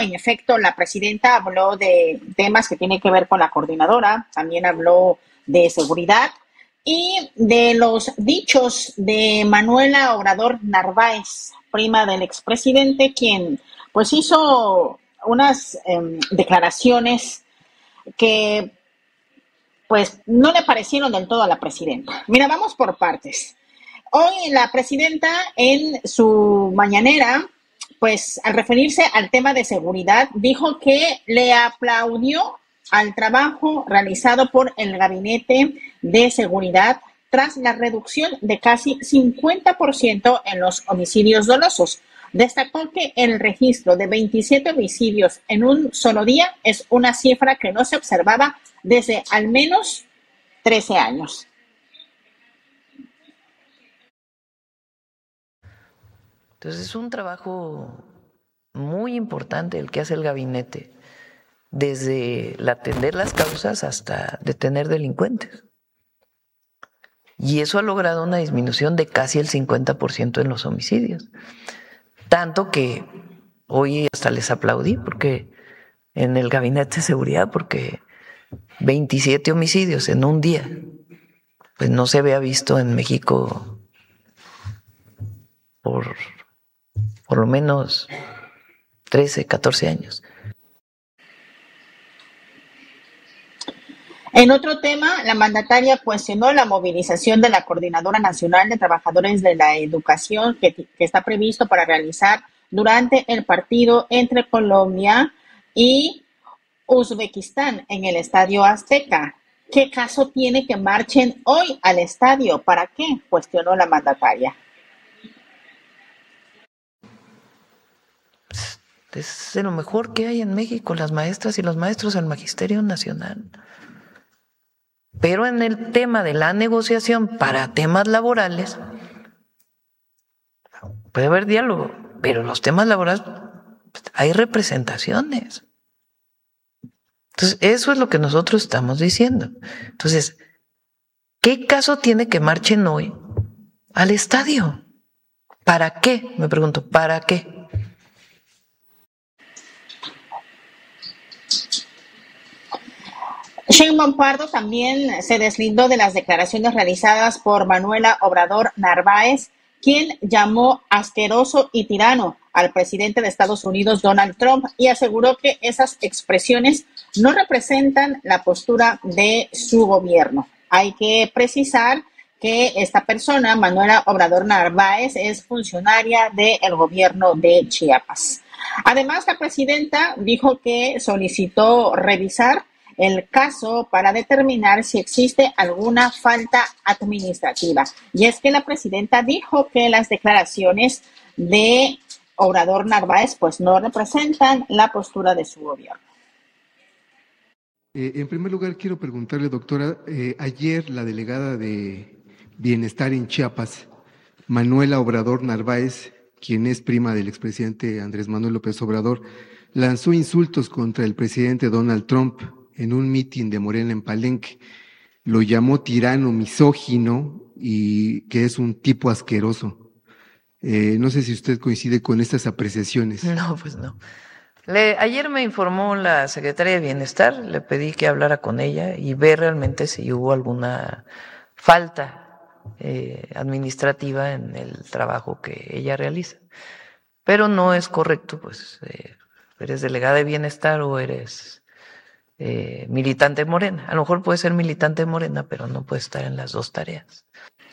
en efecto, la presidenta habló de temas que tienen que ver con la coordinadora, también habló de seguridad y de los dichos de Manuela Obrador Narváez, prima del expresidente, quien pues hizo unas declaraciones que pues no le parecieron del todo a la presidenta. Mira, vamos por partes. Hoy la presidenta en su mañanera, pues al referirse al tema de seguridad, dijo que le aplaudió al trabajo realizado por el Gabinete de Seguridad tras la reducción de casi 50% en los homicidios dolosos. Destacó que el registro de 27 homicidios en un solo día es una cifra que no se observaba desde al menos 13 años. Entonces es un trabajo muy importante el que hace el gabinete, desde el atender las causas hasta detener delincuentes. Y eso ha logrado una disminución de casi el 50% en los homicidios. Tanto que hoy hasta les aplaudí porque en el gabinete de seguridad, porque 27 homicidios en un día, pues no se había visto en México por lo menos 13, 14 años. En otro tema, la mandataria cuestionó la movilización de la Coordinadora Nacional de Trabajadores de la Educación que está previsto para realizar durante el partido entre Colombia y Uzbekistán en el Estadio Azteca. ¿Qué caso tiene que marchen hoy al estadio? ¿Para qué?, cuestionó la mandataria. Es de lo mejor que hay en México, las maestras y los maestros del Magisterio Nacional. Pero en el tema de la negociación para temas laborales, puede haber diálogo, pero en los temas laborales hay representaciones. Entonces, eso es lo que nosotros estamos diciendo. Entonces, ¿qué caso tiene que marchen hoy al estadio? ¿Para qué? Me pregunto, ¿para qué? Sheinbaum Pardo también se deslindó de las declaraciones realizadas por Manuela Obrador Narváez, quien llamó asqueroso y tirano al presidente de Estados Unidos, Donald Trump, y aseguró que esas expresiones no representan la postura de su gobierno. Hay que precisar que esta persona, Manuela Obrador Narváez, es funcionaria del gobierno de Chiapas. Además, la presidenta dijo que solicitó revisar el caso para determinar si existe alguna falta administrativa. Y es que la presidenta dijo que las declaraciones de Obrador Narváez pues no representan la postura de su gobierno. En primer lugar, quiero preguntarle, doctora, ayer la delegada de Bienestar en Chiapas, Manuela Obrador Narváez, quien es prima del expresidente Andrés Manuel López Obrador, lanzó insultos contra el presidente Donald Trump en un mitin de Morena en Palenque. Lo llamó tirano, misógino y que es un tipo asqueroso. No sé si usted coincide con estas apreciaciones. No, pues no. Ayer me informó la secretaria de Bienestar, le pedí que hablara con ella y ver realmente si hubo alguna falta administrativa en el trabajo que ella realiza. Pero no es correcto, pues eres delegada de Bienestar o eres militante Morena. A lo mejor puede ser militante Morena, pero no puede estar en las dos tareas.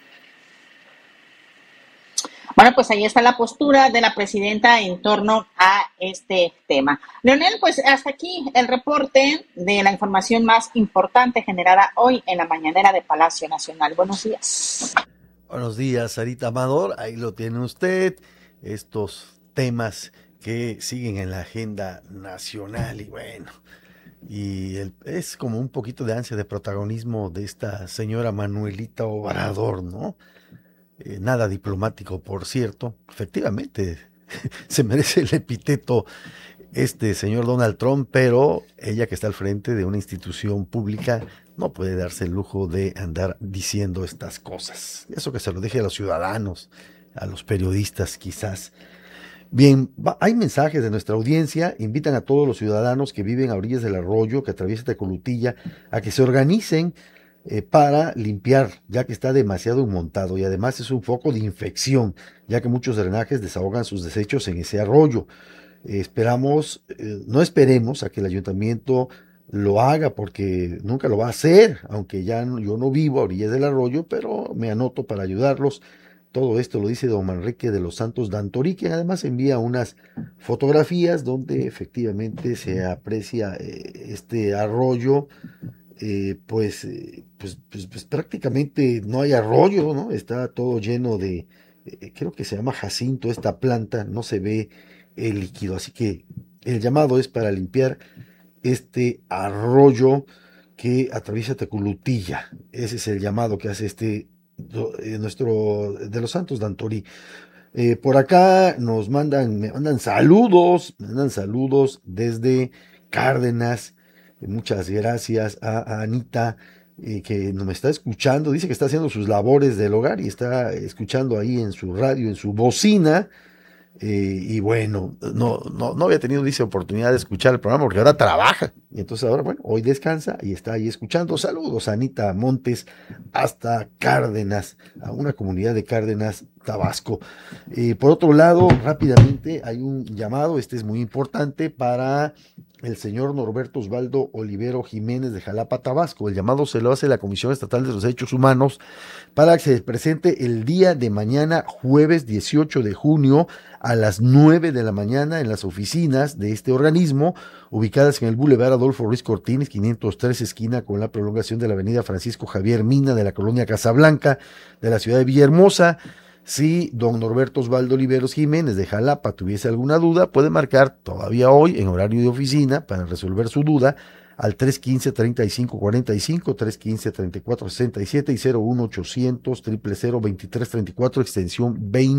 Bueno, pues ahí está la postura de la presidenta en torno a este tema. Leonel, pues hasta aquí el reporte de la información más importante generada hoy en la mañanera de Palacio Nacional. Buenos días. Buenos días, Sarita Amador. Ahí lo tiene usted. Estos temas que siguen en la agenda nacional y bueno, es como un poquito de ansia de protagonismo de esta señora Manuelita Obrador, ¿no? Nada diplomático, por cierto. Efectivamente, se merece el epíteto este señor Donald Trump, pero ella que está al frente de una institución pública no puede darse el lujo de andar diciendo estas cosas. Eso que se lo deje a los ciudadanos, a los periodistas quizás. Bien, hay mensajes de nuestra audiencia, invitan a todos los ciudadanos que viven a orillas del arroyo, que atraviesa Tecolutilla, a que se organicen para limpiar, ya que está demasiado montado y además es un foco de infección, ya que muchos drenajes desahogan sus desechos en ese arroyo. No esperemos a que el ayuntamiento lo haga porque nunca lo va a hacer, aunque yo no vivo a orillas del arroyo, pero me anoto para ayudarlos. Todo esto lo dice don Manrique de los Santos Dantorí, que además envía unas fotografías donde efectivamente se aprecia este arroyo. Pues prácticamente no hay arroyo, ¿no? Está todo lleno de, creo que se llama jacinto esta planta, no se ve el líquido, así que el llamado es para limpiar este arroyo que atraviesa Tecolutilla. Ese es el llamado que hace nuestro de los Santos Dantorí. Por acá me mandan saludos desde Cárdenas. Muchas gracias a Anita, que nos está escuchando. Dice que está haciendo sus labores del hogar y está escuchando ahí en su radio, en su bocina. Y bueno, no había tenido, dice, oportunidad de escuchar el programa porque ahora trabaja. Y entonces ahora, bueno, hoy descansa y está ahí escuchando. Saludos a Anita Montes hasta Cárdenas, a una comunidad de Cárdenas, Tabasco. Por otro lado, rápidamente hay un llamado, este es muy importante, para el señor Norberto Osvaldo Olivero Jiménez de Jalapa, Tabasco. El llamado se lo hace la Comisión Estatal de los Derechos Humanos para que se presente el día de mañana, jueves 18 de junio, a las 9 de la mañana en las oficinas de este organismo, ubicadas en el Boulevard Adolfo Ruiz Cortines, 503, esquina con la prolongación de la avenida Francisco Javier Mina, de la colonia Casablanca, de la ciudad de Villahermosa. Si don Norberto Osvaldo Oliveros Jiménez de Jalapa tuviese alguna duda, puede marcar todavía hoy en horario de oficina para resolver su duda al 315-3545, 315-3467 y 01800-000-2334, extensión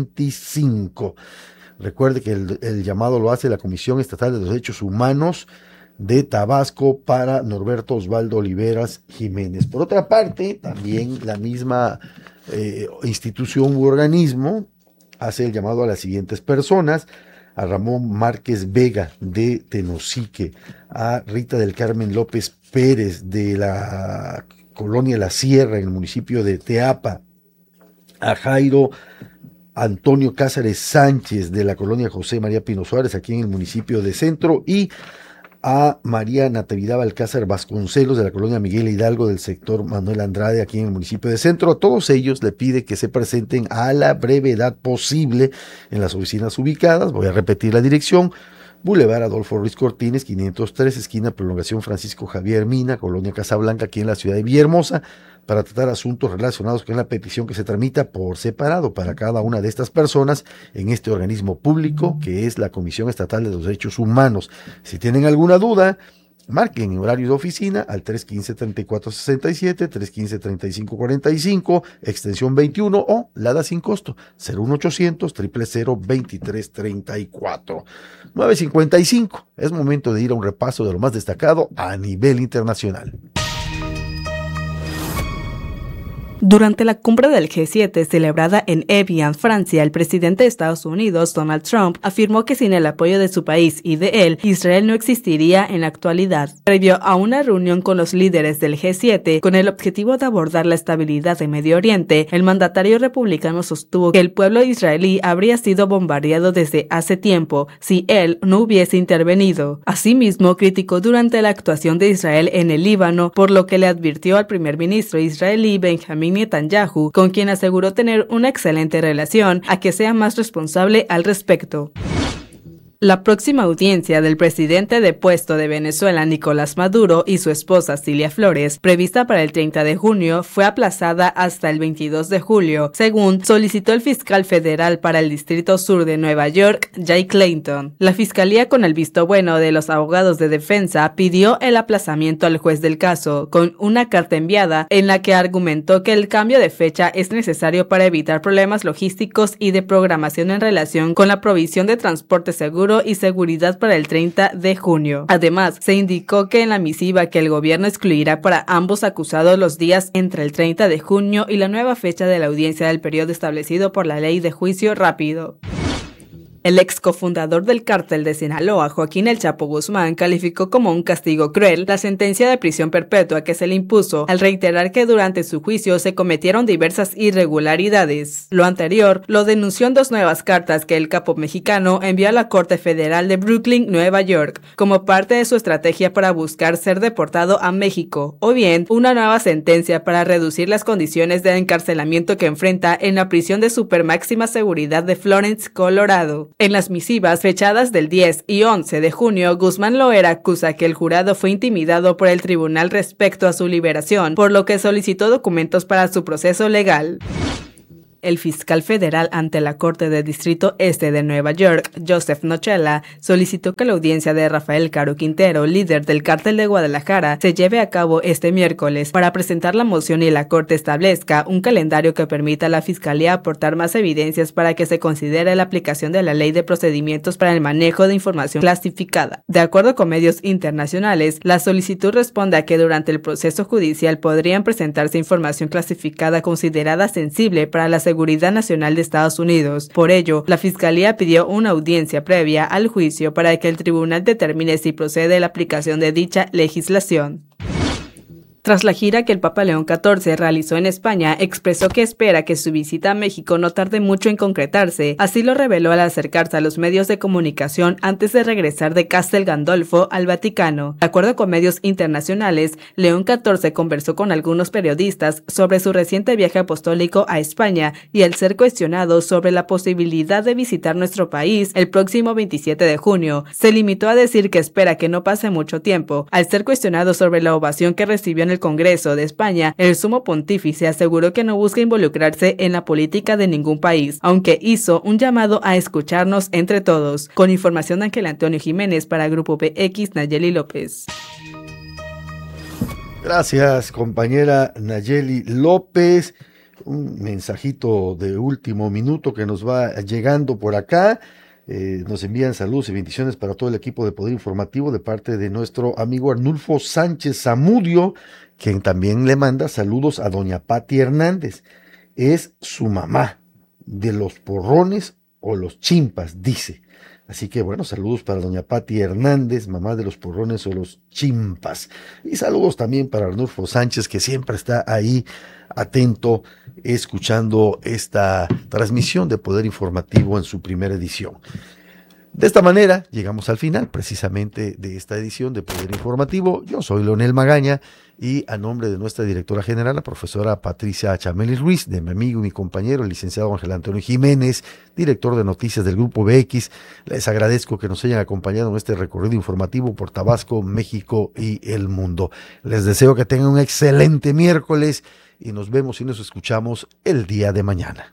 25. Recuerde que el llamado lo hace la Comisión Estatal de los Derechos Humanos de Tabasco para Norberto Osvaldo Oliveras Jiménez. Por otra parte, también la misma institución u organismo hace el llamado a las siguientes personas: a Ramón Márquez Vega de Tenosique, a Rita del Carmen López Pérez de la colonia La Sierra en el municipio de Teapa, a Jairo Antonio Cázares Sánchez de la colonia José María Pino Suárez aquí en el municipio de Centro, y a María Natividad Balcázar Vasconcelos de la colonia Miguel Hidalgo del sector Manuel Andrade aquí en el municipio de Centro. A todos ellos le pide que se presenten a la brevedad posible en las oficinas ubicadas. Voy a repetir la dirección: Boulevard Adolfo Ruiz Cortines, 503, esquina prolongación Francisco Javier Mina, colonia Casablanca, aquí en la ciudad de Villahermosa, para tratar asuntos relacionados con la petición que se tramita por separado para cada una de estas personas en este organismo público que es la Comisión Estatal de los Derechos Humanos. Si tienen alguna duda, marquen en horario de oficina al 315-3467, 315-3545, extensión 21 o LADA sin costo 01800-000-2334. 9:55. Es momento de ir a un repaso de lo más destacado a nivel internacional. Durante la cumbre del G7 celebrada en Evian, Francia, el presidente de Estados Unidos, Donald Trump, afirmó que sin el apoyo de su país y de él, Israel no existiría en la actualidad. Previo a una reunión con los líderes del G7 con el objetivo de abordar la estabilidad de Medio Oriente, el mandatario republicano sostuvo que el pueblo israelí habría sido bombardeado desde hace tiempo si él no hubiese intervenido. Asimismo, criticó durante la actuación de Israel en el Líbano, por lo que le advirtió al primer ministro israelí Benjamín Netanyahu, con quien aseguró tener una excelente relación, a que sea más responsable al respecto. La próxima audiencia del presidente depuesto de Venezuela, Nicolás Maduro, y su esposa Cilia Flores, prevista para el 30 de junio, fue aplazada hasta el 22 de julio, según solicitó el fiscal federal para el Distrito Sur de Nueva York, Jay Clayton. La fiscalía, con el visto bueno de los abogados de defensa, pidió el aplazamiento al juez del caso, con una carta enviada en la que argumentó que el cambio de fecha es necesario para evitar problemas logísticos y de programación en relación con la provisión de transporte seguro y seguridad para el 30 de junio. Además, se indicó que en la misiva que el gobierno excluirá para ambos acusados los días entre el 30 de junio y la nueva fecha de la audiencia del periodo establecido por la ley de juicio rápido. El ex cofundador del cártel de Sinaloa, Joaquín El Chapo Guzmán, calificó como un castigo cruel la sentencia de prisión perpetua que se le impuso al reiterar que durante su juicio se cometieron diversas irregularidades. Lo anterior lo denunció en 2 nuevas cartas que el capo mexicano envió a la Corte Federal de Brooklyn, Nueva York, como parte de su estrategia para buscar ser deportado a México, o bien una nueva sentencia para reducir las condiciones de encarcelamiento que enfrenta en la prisión de supermáxima seguridad de Florence, Colorado. En las misivas fechadas del 10 y 11 de junio, Guzmán Loera acusa que el jurado fue intimidado por el tribunal respecto a su liberación, por lo que solicitó documentos para su proceso legal. El fiscal federal ante la Corte de Distrito Este de Nueva York, Joseph Nochella, solicitó que la audiencia de Rafael Caro Quintero, líder del Cártel de Guadalajara, se lleve a cabo este miércoles para presentar la moción y la Corte establezca un calendario que permita a la Fiscalía aportar más evidencias para que se considere la aplicación de la Ley de Procedimientos para el Manejo de Información Clasificada. De acuerdo con medios internacionales, la solicitud responde a que durante el proceso judicial podrían presentarse información clasificada considerada sensible para la Seguridad Nacional de Estados Unidos. Por ello, la Fiscalía pidió una audiencia previa al juicio para que el tribunal determine si procede la aplicación de dicha legislación. Tras la gira que el Papa León XIV realizó en España, expresó que espera que su visita a México no tarde mucho en concretarse. Así lo reveló al acercarse a los medios de comunicación antes de regresar de Castel Gandolfo al Vaticano. De acuerdo con medios internacionales, León XIV conversó con algunos periodistas sobre su reciente viaje apostólico a España y al ser cuestionado sobre la posibilidad de visitar nuestro país el próximo 27 de junio, se limitó a decir que espera que no pase mucho tiempo. Al ser cuestionado sobre la ovación que recibió en el Congreso de España, el sumo pontífice aseguró que no busca involucrarse en la política de ningún país, aunque hizo un llamado a escucharnos entre todos. Con información de Ángel Antonio Jiménez para Grupo BX, Nayeli López. Gracias, compañera Nayeli López. Un mensajito de último minuto que nos va llegando por acá. Nos envían saludos y bendiciones para todo el equipo de Poder Informativo de parte de nuestro amigo Arnulfo Sánchez Zamudio, quien también le manda saludos a doña Pati Hernández. Es su mamá, de los porrones o los chimpas, dice. Así que bueno, saludos para doña Pati Hernández, mamá de los porrones o los chimpas. Y saludos también para Arnulfo Sánchez, que siempre está ahí atento, escuchando esta transmisión de Poder Informativo en su primera edición. De esta manera llegamos al final precisamente de esta edición de Poder Informativo. Yo soy Leonel Magaña y a nombre de nuestra directora general, la profesora Patricia Chameli Ruiz, de mi amigo y mi compañero, el licenciado Ángel Antonio Jiménez, director de noticias del Grupo BX, les agradezco que nos hayan acompañado en este recorrido informativo por Tabasco, México y el mundo. Les deseo que tengan un excelente miércoles y nos vemos y nos escuchamos el día de mañana.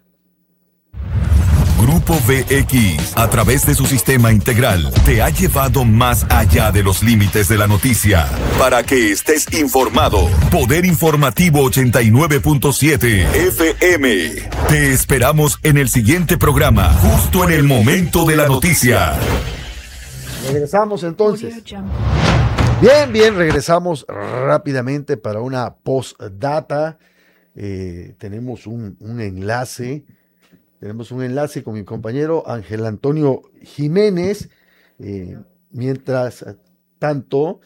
Grupo VX, a través de su sistema integral, te ha llevado más allá de los límites de la noticia para que estés informado. Poder Informativo 89.7 FM. Te esperamos en el siguiente programa, justo en el momento de la noticia. Regresamos entonces. Bien, regresamos rápidamente para una postdata. Tenemos un enlace. Tenemos un enlace con mi compañero Ángel Antonio Jiménez. Mientras tanto,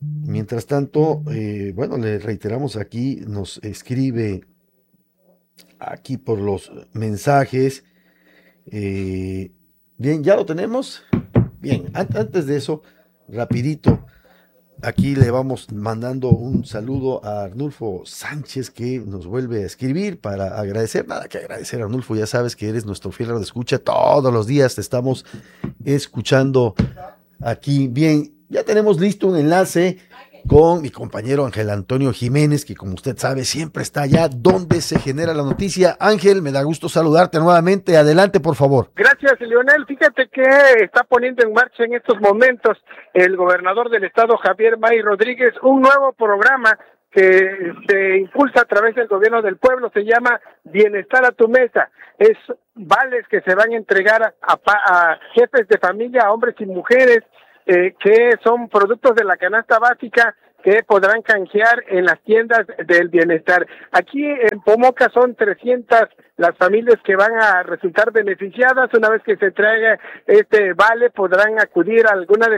bueno, le reiteramos aquí, nos escribe aquí por los mensajes. Bien, ¿ya lo tenemos? Bien, antes de eso, rapidito. Aquí le vamos mandando un saludo a Arnulfo Sánchez, que nos vuelve a escribir para agradecer. Nada que agradecer, Arnulfo, ya sabes que eres nuestro fiel radioescucha. Todos los días te estamos escuchando aquí. Bien, ya tenemos listo un enlace con mi compañero Ángel Antonio Jiménez, que como usted sabe siempre está allá donde se genera la noticia. Ángel, me da gusto saludarte nuevamente. Adelante, por favor. Gracias, Leonel. Fíjate que está poniendo en marcha en estos momentos el gobernador del estado, Javier May Rodríguez, un nuevo programa que se impulsa a través del gobierno del pueblo. Se llama Bienestar a tu Mesa. Es vales que se van a entregar a jefes de familia, a hombres y mujeres, que son productos de la canasta básica que podrán canjear en las tiendas del bienestar. Aquí en Pomoca son 300 las familias que van a resultar beneficiadas. Una vez que se traiga este vale, podrán acudir a alguna de